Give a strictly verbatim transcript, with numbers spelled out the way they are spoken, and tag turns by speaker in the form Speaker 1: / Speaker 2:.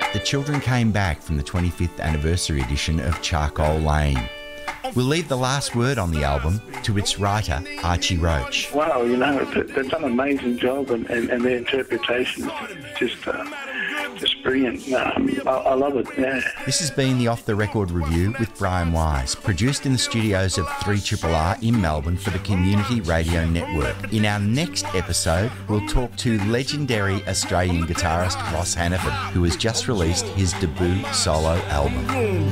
Speaker 1: the children came back from the twenty-fifth anniversary edition of Charcoal Lane. We'll leave the last word on the album to its writer, Archie Roach.
Speaker 2: Wow, you know, they've done an amazing job, and, and, and their interpretation is just, uh, just brilliant. Um, I, I love it, yeah.
Speaker 1: This has been the Off the Record Review with Brian Wise, produced in the studios of three R R R in Melbourne for the Community Radio Network. In our next episode, we'll talk to legendary Australian guitarist Ross Hannaford, who has just released his debut solo album.